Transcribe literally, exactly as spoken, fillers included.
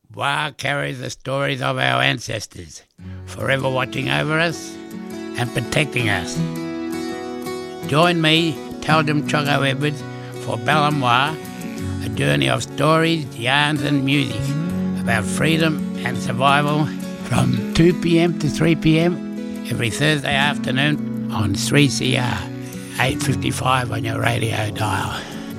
Wa carries the stories of our ancestors, forever watching over us and protecting us. Join me, Taldum Choco Edwards, for Balamwa, a journey of stories, yarns and music about freedom and survival from two p.m. to three p.m. every Thursday afternoon on three C R, eight fifty-five on your radio dial.